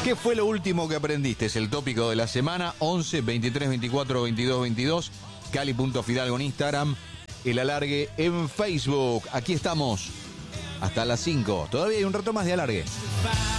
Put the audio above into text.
¿Qué fue lo último que aprendiste? Es el tópico de la semana. 11 23 24 22 22. Cali.Fidalgo en Instagram. El alargue en Facebook. Aquí estamos hasta las 5. Todavía hay un rato más de alargue.